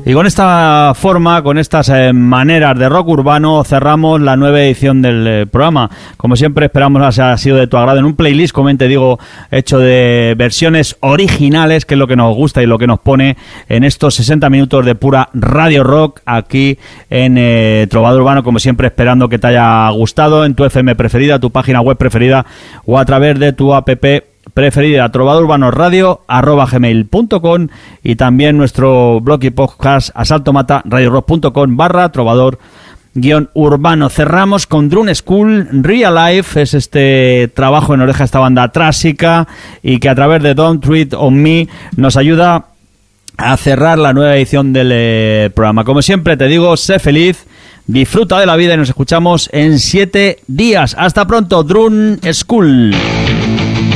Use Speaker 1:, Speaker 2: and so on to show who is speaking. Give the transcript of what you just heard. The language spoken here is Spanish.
Speaker 1: Y con esta forma, con estas maneras de rock urbano, cerramos la nueva edición del programa. Como siempre, esperamos que haya sido de tu agrado en un playlist, como te digo, hecho de versiones originales, que es lo que nos gusta y lo que nos pone en estos 60 minutos de pura radio rock aquí en Trovador Urbano, como siempre, esperando que te haya gustado en tu FM preferida, tu página web preferida o a través de tu app preferida, trovadorurbanoradio@gmail.com, y también nuestro blog y podcast asaltomata.radiorock.com/trovador-urbano. Cerramos con Drone School Real Life. Es este trabajo en oreja, esta banda trásica, y que a través de Don't Treat on Me nos ayuda a cerrar la nueva edición del programa. Como siempre te digo, sé feliz, disfruta de la vida y nos escuchamos en 7 días. Hasta pronto, Drone School.